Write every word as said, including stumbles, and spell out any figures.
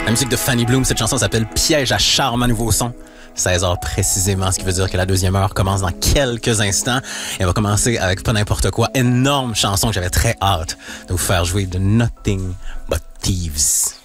La musique de Fanny Bloom, cette chanson s'appelle Piège à charme à nouveau son. seize heures précisément, ce qui veut dire que la deuxième heure commence dans quelques instants. Et on va commencer avec pas n'importe quoi. Énorme chanson que j'avais très hâte de vous faire jouer de Nothing But Thieves.